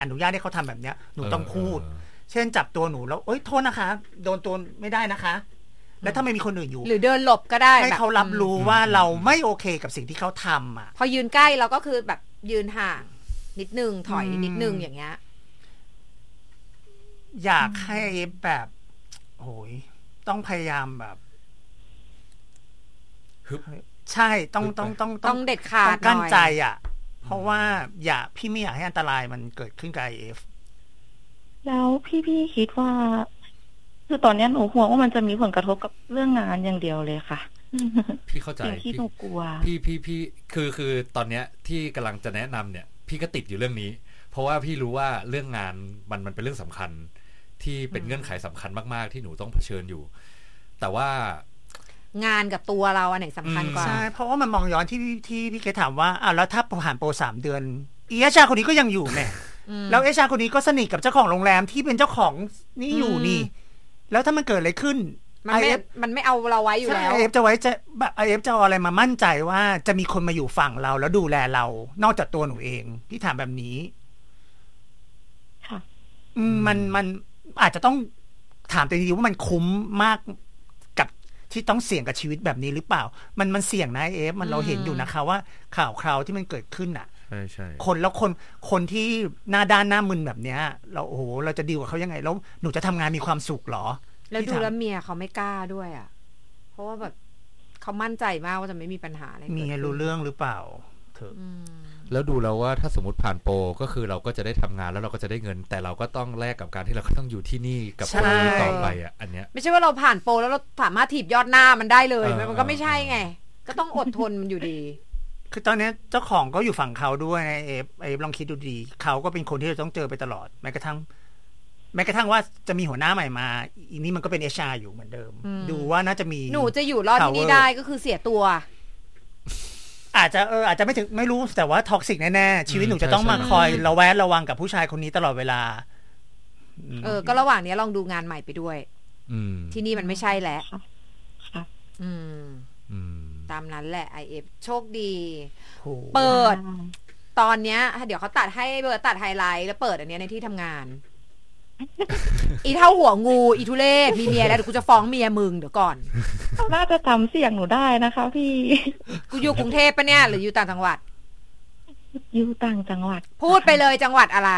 อนุญาตให้เขาทำแบบเนี้ยหนูต้องพูดเช่นจับตัวหนูแล้วโทษนะคะโดนตัวไม่ได้นะคะแล้วถ้าไม่มีคนอื่นอยู่หรือเดินหลบก็ได้ให้เขารับรู้ว่าเราไม่โอเคกับสิ่งที่เขาทำอ่ะพอยืนใกล้เราก็คือแบบยืนห่างนิดนึงถอยนิดนึงอย่างเงี้ยอยากให้แบบโอ้ยต้องพยายามแบบใช่ต้องเด็ดขาดกั้นใจอ่ะเพราะว่าพี่ไม่อยากให้อันตรายมันเกิดขึ้นกับ IF แล้วพี่คิดว่าคือตอนนี้หนูห่วงว่ามันจะมีผลกระทบกับเรื่องงานอย่างเดียวเลยค่ะพี่เข้าใจที่หนูกลัวพี่คือตอนเนี้ยที่กำลังจะแนะนำเนี่ยพี่ก็ติดอยู่เรื่องนี้เพราะว่าพี่รู้ว่าเรื่องงานมันเป็นเรื่องสำคัญที่เป็นเงื่อนไขสำคัญมากๆที่หนูต้องเผชิญอยู่แต่ว่างานกับตัวเราอันไหนสำคัญกว่าใช่เพราะว่ามันมองย้อนที่พี่เคยถามว่าแล้วถ้าผ่านโปร3 เดือนเอชาคนนี้ก็ยังอยู่แม่แล้วเอชาคนนี้ก็สนิทกับเจ้าของโรงแรมที่เป็นเจ้าของนี่อยู่นี่แล้วถ้ามันเกิดอะไรขึ้นมันไม่เอาเราไว้อยู่แล้ว IF จะไว้IF จะเอาอะไรมามั่นใจว่าจะมีคนมาอยู่ฝั่งเราแล้วดูแลเรานอกจากตัวหนูเองพี่ถามแบบนี้ค่ะมันอาจจะต้องถามตัวเองว่ามันคุ้มมากกับที่ต้องเสี่ยงกับชีวิตแบบนี้หรือเปล่ามันเสี่ยงนะIFมันเราเห็นอยู่นะคะว่าข่าวคราวที่มันเกิดขึ้นอ่ะใช่คนแล้วคนที่หน้าด้านหน้ามึนแบบเนี้ยเราโอ้โหเราจะดีลกับเขายังไงแล้วหนูจะทำงานมีความสุขหรอแล้วดูแล้วเมียเขาไม่กล้าด้วยอ่ะเพราะว่าแบบเขามั่นใจมากว่าจะไม่มีปัญหาอะไรมีรู้เรื่องหรือเปล่าเถอะแล้วดูแล้วว่าถ้าสมมติผ่านโปรก็คือเราก็จะได้ทำงานแล้วเราก็จะได้เงินแต่เราก็ต้องแลกกับการที่เราก็ต้องอยู่ที่นี่กับคนนี้ต่อไปอ่ะอันเนี้ยไม่ใช่ว่าเราผ่านโปรแล้วเราสามารถถีบยอดหน้ามันได้เลยมันก็ไม่ใช่ไงก็ต้องอดทนมันอยู่ดีคือตอนนี้เจ้าของก็อยู่ฝั่งเขาด้วยนะเอฟลองคิดดูดีเขาก็เป็นคนที่เราต้องเจอไปตลอดแม้กระทั่งว่าจะมีหัวหน้าใหม่มาอีนี้มันก็เป็น HR อยู่เหมือนเดิมดูว่าน่าจะมีหนูจะอยู่รอดที่นี่ได้ก็คือเสียตัวอาจจะไม่รู้แต่ว่าท็อกซิกแน่ๆชีวิตหนูจะต้องมาคอยระวังกับผู้ชายคนนี้ตลอดเวลาก็ระหว่างนี้ลองดูงานใหม่ไปด้วยที่นี่มันไม่ใช่แล้วตามนั้นแหละ IF โชคดีเปิดตอนเนี้ยเดี๋ยวเขาตัดให้เบอร์ตัดไฮไลท์แล้วเปิดอันเนี้ยในที่ทำงานอีเท่าหัวงูอีทุเรศมีเมียแล้วเดี๋ยวกูจะฟ้องเมียมึงเดี๋ยวก่อนน่าจะจำเสียงหนูได้นะคะพี่กูอยู่กรุงเทพปะเนี่ยหรืออยู่ต่างจังหวัดอยู่ต่างจังหวัดพูดไปเลยจังหวัดอะไร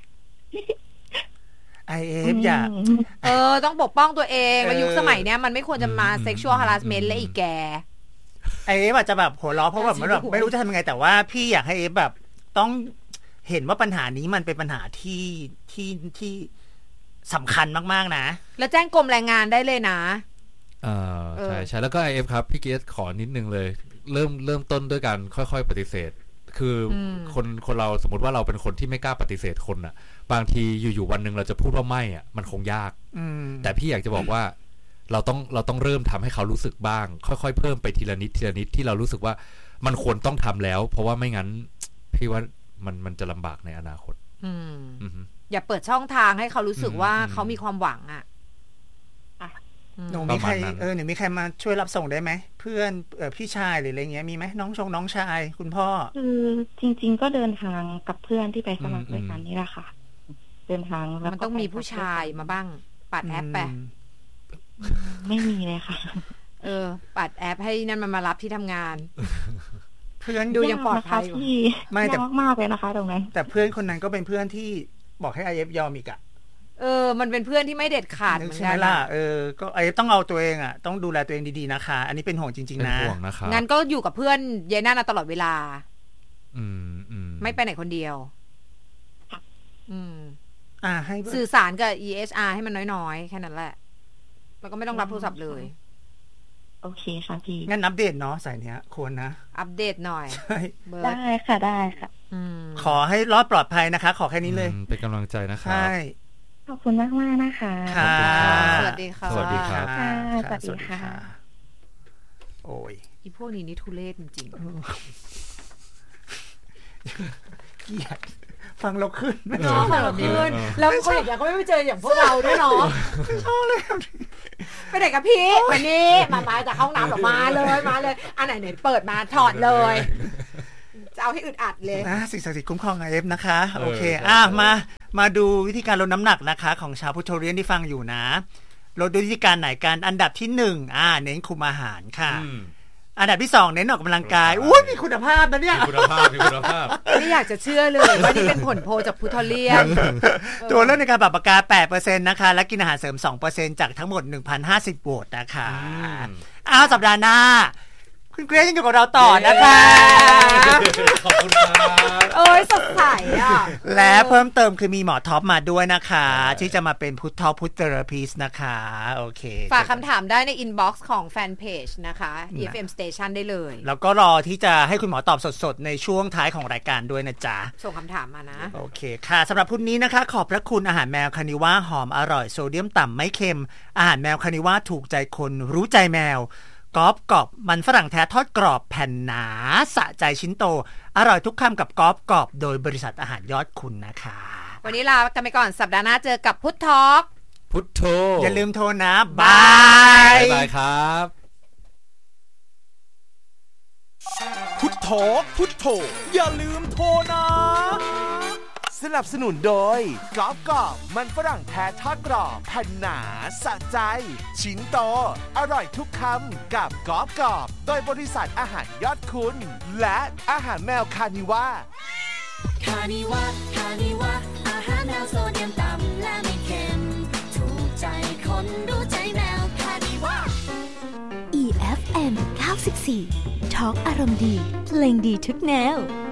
IF อย่าต้องปกป้องตัวเองแล้วยุคสมัยเนี้ยมันไม่ควรจะมา sexual harassment และอีกแก IF อาจจะแบบหัวเราะเพราะแบบไม่รู้จะทำยังไงแต่ว่าพี่อยากให้ IF แบบต้องเห็นว่าปัญหานี้มันเป็นปัญหาที่สำคัญมากๆนะแล้วแจ้งกรมแรงงานได้เลยนะใช่แล้วก็ IF ครับพี่เกสขอนิดนึงเลยเริ่มต้นด้วยการค่อยๆปฏิเสธคือคนเราสมมติว่าเราเป็นคนที่ไม่กล้าปฏิเสธคนอ่ะบางทีอยู่ๆวันนึงเราจะพูดว่าไม่อ่ะมันคงยากแต่พี่อยากจะบอกว่าเราต้องเริ่มทำให้เขารู้สึกบ้างค่อยๆเพิ่มไปทีละนิดที่เรารู้สึกว่ามันควรต้องทำแล้วเพราะว่าไม่งั้นพี่ว่ามันจะลำบากในอนาคตอย่าเปิดช่องทางให้เขารู้สึกว่าเขามีความหวังอ่ะหนูมีใครหนูมีใครมาช่วยรับส่งได้ไหมเพื่อนพี่ชายหรืออะไรเงี้ยมีไหมน้องชายคุณพ่อคือจริงๆก็เดินทางกับเพื่อนที่ไปสมัครด้วยกันนี่แหละค่ะเดินทางแล้วมันต้องมีผู้ชายมาบ้างปัดแอปไปไม่มีเลยค่ะปัดแอปให้นั่นมันมารับที่ทำงานเพื่อนดูยังปลอดภัยอยู่ไม่แต่มากเลยนะคะตรงนั้นแต่เพื่อนคนนั้นก็เป็นเพื่อนที่บอกให้ IF ยอมอีกอ่ะมันเป็นเพื่อนที่ไม่เด็ดขาดเหมือนกันล่ะก็IFต้องเอาตัวเองอ่ะต้องดูแลตัวเองดีๆนะคะอันนี้เป็นห่วงจริงๆนะเป็นห่วงนะคะงั้นก็อยู่กับเพื่อนเย็นหน้าตลอดเวลาไม่ไปไหนคนเดียวให้สื่อสารกับ EHR ให้มันน้อยๆแค่นั้นแหละแล้วก็ไม่ต้องรับโทรศัพท์เลยโอเคค่ะพี่งั้นอัปเดตเนาะสายเนี้ยควรนะอัปเดตหน่อยได้ค่ะได้ค่ะขอให้รอดปลอดภัยนะคะขอแค่นี้เลยเป็นกำลังใจนะครับใช่ขอบคุณมากมากนะคะค่ะสวัสดีค่ะสวัสดีครับสวัสดีค่ะโอ้ยอีพวกนี้นี่ทุเรศจริงเกลียดฟังเราขึ้นน้องฟังเราขึ้นแล้วคนอย่างก็ไม่ไปเจออย่างพวกเราด้วยเนาะชอบเลยไปไหนกับพี่วันนี้มาจากห้องน้ำหรอมาเลยอันไหนเปิดมาถอดเลยจะเอาให้อึดอัดเลยสิ่งศักดิ์สิทธิ์คุ้มครองIFนะคะโอเคมาดูวิธีการลดน้ำหนักนะคะของชาวพุทโธเรียนที่ฟังอยู่นะลดด้วยวิธีการไหนกันอันดับที่1เน้นคุมอาหารค่ะอันดับที่2เน้นออกกำลังกายอุ้ยมีคุณภาพนะเนี่ยมีคุณภาพไม่อยากจะเชื่อเลยว่านี่เป็นผลโพลจากพุทโธเรียนตัวเลือกในการปรับปากกา 8% นะคะและกินอาหารเสริม 2% จากทั้งหมด 1,050 โหวตนะคะสัปดาห์หน้าคุณเกรซยังอยู่กับเราต่อนะคะขอบคุณครับโอ้ยสดใสอ่ะและเพิ่มเติมคือมีหมอท็อปมาด้วยนะคะที่จะมาเป็นพุทธพุทธเทอราพิสต์นะคะโอเคฝากคำถามได้ในอินบ็อกซ์ของแฟนเพจนะคะ EFM Station ได้เลยแล้วก็รอที่จะให้คุณหมอตอบสดๆในช่วงท้ายของรายการด้วยนะจ๊ะส่งคำถามมานะโอเคค่ะสำหรับพุธนี้นะคะขอบพระคุณอาหารแมวคานิว่าหอมอร่อยโซเดียมต่ำไม่เค็มอาหารแมวคานิว่าถูกใจคนรู้ใจแมวกรอบมันฝรั่งแท้ทอดกรอบแผ่นหนาสะใจชิ้นโตอร่อยทุกคำกับกรอบโดยบริษัทอาหารยอดคุณนะคะวันนี้ลากันไปก่อนสัปดาห์หน้าเจอกับพุทธทอล์กพุทโธอย่าลืมโทรนะบายบายครับพุทโธพุทโธอย่าลืมโทรนะสนับสนุนโดยกรอบมันฝรั่งแท้ทอดกรอบแผ่นหนาสะใจชิ้นโตอร่อยทุกคำกับกรอบโดยบริษัทอาหารยอดคุณและอาหารแมวคานิว่าอาหารแมวโซเดียมต่ำและไม่เค็มถูกใจคนรู้ใจแมวคานิว่า EFM 94 ทอล์กอารมณ์ดีเพลงดีทุกแนว